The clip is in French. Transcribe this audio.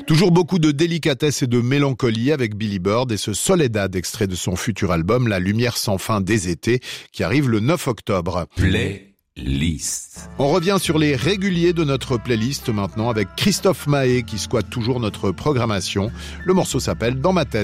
Toujours beaucoup de délicatesse et de mélancolie avec Billy Bird et ce Soledad, extrait de son futur album La lumière sans fin des étés, qui arrive le 9 octobre. Playlist. On revient sur les réguliers de notre playlist maintenant avec Christophe Maé qui squatte toujours notre programmation. Le morceau s'appelle Dans ma tête.